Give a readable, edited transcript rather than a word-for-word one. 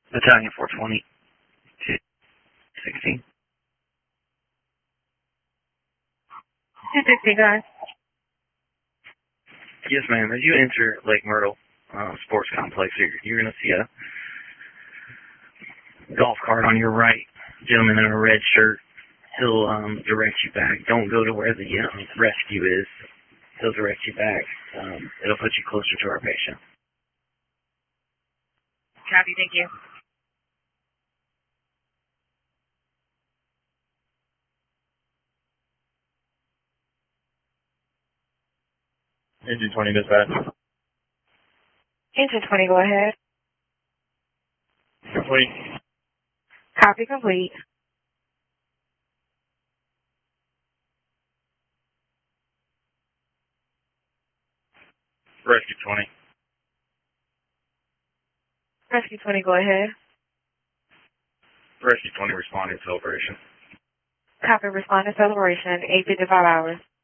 Battalion 420 to 16. 260, guys. Yes, ma'am. As you enter Lake Myrtle Sports Complex, you're going to see a golf cart on your right. Gentleman in a red shirt. He'll direct you back. Don't go to where the rescue is. He'll direct you back. It'll put you closer to our patient. Copy, thank you. Engine 20 dispatch. Engine 20, go ahead. Complete. Copy complete. Rescue 20. Rescue 20, go ahead. Rescue 20 responding to celebration. Copy, responding celebration, 8:55 hours.